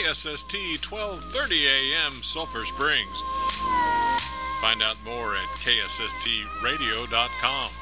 KSST 1230 AM Sulphur Springs. Find out more at ksstradio.com.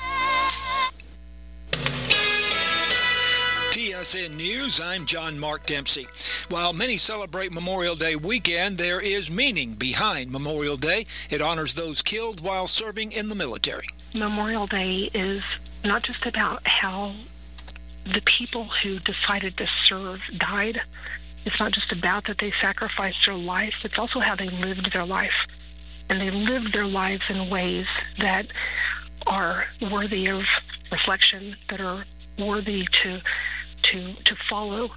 TSN News, I'm John Mark Dempsey. While many celebrate Memorial Day weekend, there is meaning behind Memorial Day. It honors those killed while serving in the military. Memorial Day is not just about how the people who decided to serve died. It's not just about that they sacrificed their life. It's also how they lived their life. And they lived their lives in ways that are worthy of reflection, that are worthy to follow.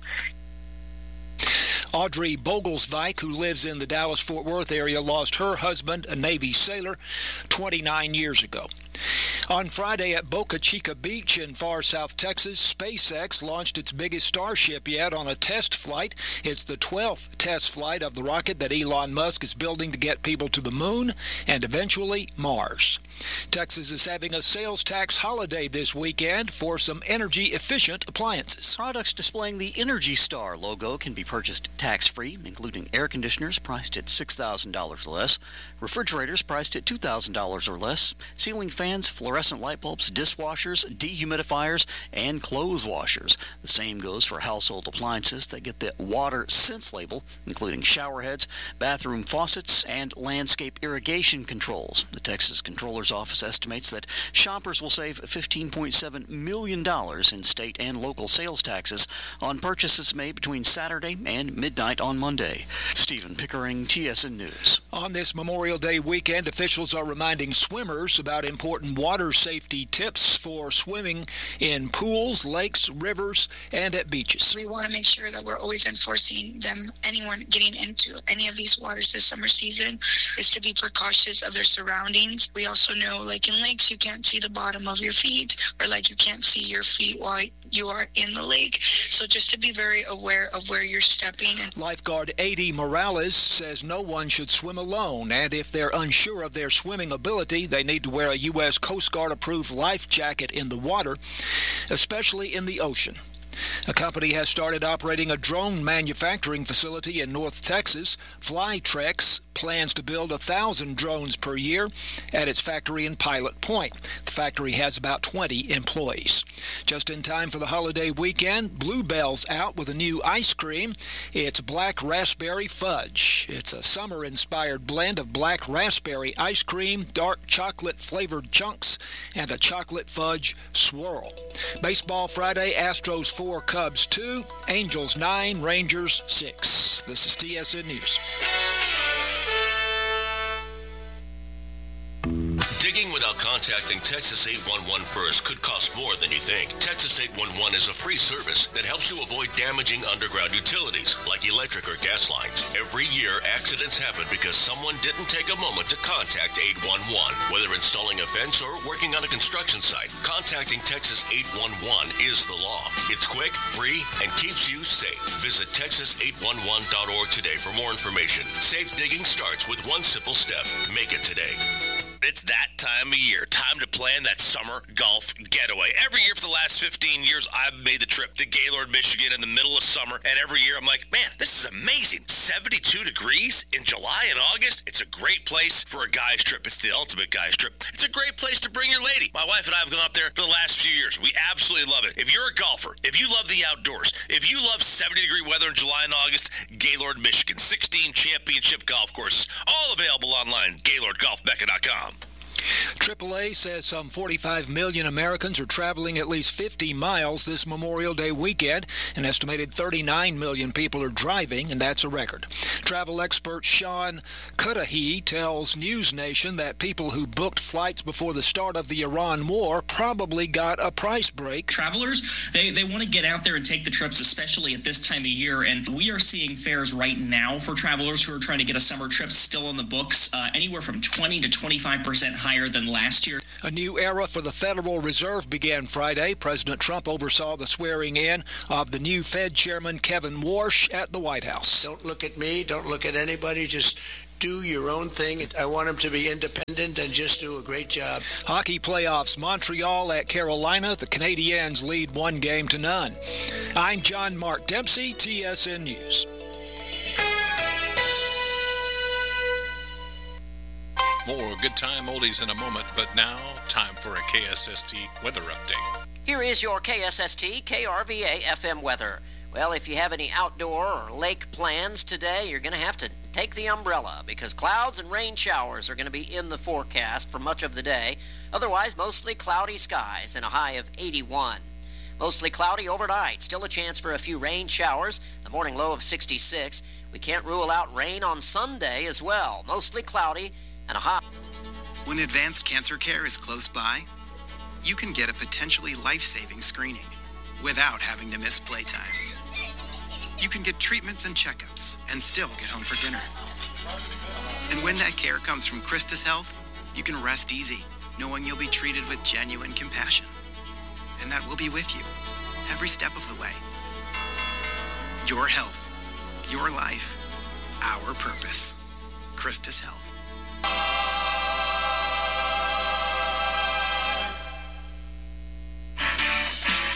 Audrey Boglesvike, who lives in the Dallas-Fort Worth area, lost her husband, a Navy sailor, 29 years ago. On Friday at Boca Chica Beach in far South Texas, SpaceX launched its biggest Starship yet on a test flight. It's the 12th test flight of the rocket that Elon Musk is building to get people to the moon and eventually Mars. Texas is having a sales tax holiday this weekend for some energy-efficient appliances. Products displaying the Energy Star logo can be purchased tax-free, including air conditioners priced at $6,000 or less, refrigerators priced at $2,000 or less, ceiling fans, fluorescent light bulbs, dishwashers, dehumidifiers, and clothes washers. The same goes for household appliances that get the Water Sense label, including shower heads, bathroom faucets, and landscape irrigation controls. The Texas Comptroller's Office estimates that shoppers will save $15.7 million in state and local sales taxes on purchases made between Saturday and midnight on Monday. Stephen Pickering, TSN News. On this Memorial Day weekend, officials are reminding swimmers about important water safety tips for swimming in pools, lakes, rivers, and at beaches. We want to make sure that we're always enforcing them. Anyone getting into any of these waters this summer season is to be precautious of their surroundings. We also know, like in lakes, you can't see the bottom of your feet, or like you can't see your feet while you are in the lake. So just to be very aware of where you're stepping. Lifeguard A.D. Morales says no one should swim alone, and if they're unsure of their swimming ability, they need to wear a U.S. Coast Guard approved life jacket in the water, especially in the ocean. A company has started operating a drone manufacturing facility in North Texas. Flytrex plans to build 1,000 drones per year at its factory in Pilot Point. The factory has about 20 employees. Just in time for the holiday weekend, Bluebell's out with a new ice cream. It's Black Raspberry Fudge. It's a summer-inspired blend of black raspberry ice cream, dark chocolate-flavored chunks, and a chocolate fudge swirl. Baseball Friday, Astros 4, Cubs 2, Angels 9, Rangers 6. This is TSN News. Digging without contacting Texas 811 first could cost more than you think. Texas 811 is a free service that helps you avoid damaging underground utilities like electric or gas lines. Every year, accidents happen because someone didn't take a moment to contact 811. Whether installing a fence or working on a construction site, contacting Texas 811 is the law. It's quick, free, and keeps you safe. Visit texas811.org today for more information. Safe digging starts with one simple step. Make it today. It's that time of year. Time to plan that summer golf getaway. Every year for the last 15 years, I've made the trip to Gaylord, Michigan in the middle of summer. And every year I'm like, man, this is amazing. 72 degrees in July and August. It's a great place for a guy's trip. It's the ultimate guy's trip. It's a great place to bring your lady. My wife and I have gone up there for the last few years. We absolutely love it. If you're a golfer, if you love the outdoors, if you love 70-degree weather in July and August, Gaylord, Michigan. 16 championship golf courses. All available online. GaylordGolfMecca.com. AAA says some 45 million Americans are traveling at least 50 miles this Memorial Day weekend. An estimated 39 million people are driving, and that's a record. Travel expert Sean Cudahy tells News Nation that people who booked flights before the start of the Iran war probably got a price break. Travelers, they want to get out there and take the trips, especially at this time of year, and we are seeing fares right now for travelers who are trying to get a summer trip still on the books, anywhere from 20 to 25% higher than last year. A new era for the Federal Reserve began Friday. President Trump oversaw the swearing in of the new Fed Chairman Kevin Warsh at the White House. Don't look at me. Don't look at anybody. Just do your own thing. I want him to be independent and just do a great job. Hockey playoffs, Montreal at Carolina. The Canadiens lead 1-0. I'm John Mark Dempsey, TSN News. More Good Time Oldies in a moment, but now, time for a KSST weather update. Here is your KSST KRVA FM weather. Well, if you have any outdoor or lake plans today, you're going to have to take the umbrella because clouds and rain showers are going to be in the forecast for much of the day. Otherwise, mostly cloudy skies and a high of 81. Mostly cloudy overnight. Still a chance for a few rain showers. The morning low of 66. We can't rule out rain on Sunday as well. Mostly cloudy and a high. When advanced cancer care is close by, you can get a potentially life-saving screening without having to miss playtime. You can get treatments and checkups and still get home for dinner. And when that care comes from Christus Health, you can rest easy, knowing you'll be treated with genuine compassion. And that we'll be with you every step of the way. Your health, your life, our purpose. Christus Health.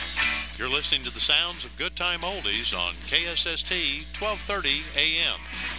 You're listening to the sounds of Good Time Oldies on KSST 1230 AM.